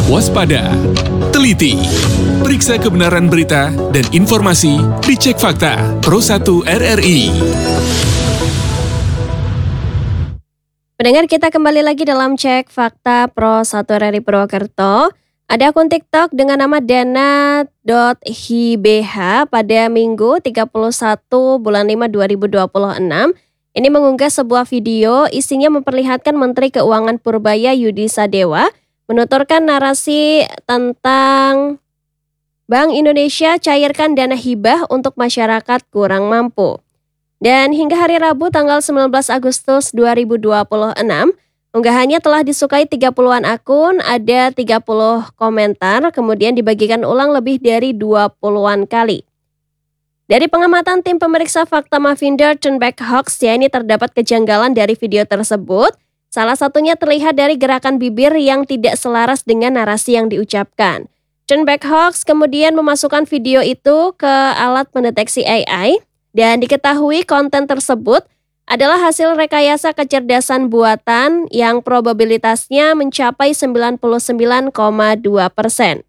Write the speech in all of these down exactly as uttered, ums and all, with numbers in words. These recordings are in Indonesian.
Waspada, teliti, periksa kebenaran berita dan informasi di Cek Fakta Pro satu R R I. Pendengar, kita kembali lagi dalam Cek Fakta Pro satu R R I Purwokerto. Ada akun TikTok dengan nama dana dot h b h pada Minggu tiga puluh satu bulan lima dua ribu dua puluh enam. Ini mengunggah sebuah video isinya memperlihatkan Menteri Keuangan Purbaya Yudi Sadewa menuturkan narasi tentang Bank Indonesia cairkan dana hibah untuk masyarakat kurang mampu. Dan hingga hari Rabu tanggal sembilan belas Agustus dua ribu dua puluh enam, unggahannya telah disukai tiga puluhan akun, ada tiga puluh komentar, kemudian dibagikan ulang lebih dari dua puluhan kali. Dari pengamatan tim pemeriksa fakta Mavinder Turn Back Hoax, ya ini terdapat kejanggalan dari video tersebut. Salah satunya terlihat dari gerakan bibir yang tidak selaras dengan narasi yang diucapkan. Turn Back Hoax kemudian memasukkan video itu ke alat pendeteksi A I dan diketahui konten tersebut adalah hasil rekayasa kecerdasan buatan yang probabilitasnya mencapai sembilan puluh sembilan koma dua persen.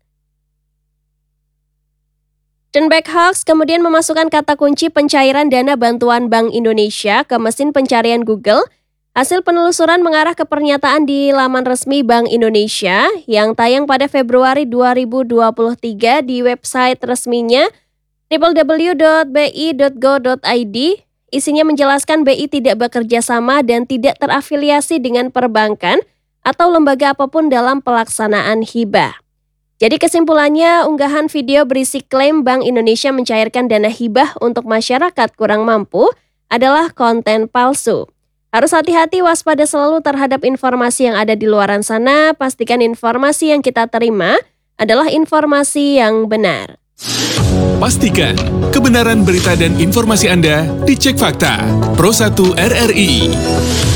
Turn Back Hoax kemudian memasukkan kata kunci pencairan dana bantuan Bank Indonesia ke mesin pencarian Google. Hasil penelusuran mengarah ke pernyataan di laman resmi Bank Indonesia yang tayang pada Februari dua ribu dua puluh tiga di website resminya w w w dot b i dot go dot i d. Isinya menjelaskan B I tidak bekerja sama dan tidak terafiliasi dengan perbankan atau lembaga apapun dalam pelaksanaan hibah. Jadi kesimpulannya, unggahan video berisi klaim Bank Indonesia mencairkan dana hibah untuk masyarakat kurang mampu adalah konten palsu. Harus hati-hati, waspada selalu terhadap informasi yang ada di luaran sana. Pastikan informasi yang kita terima adalah informasi yang benar. Pastikan kebenaran berita dan informasi Anda di Cek Fakta Pro satu R R I.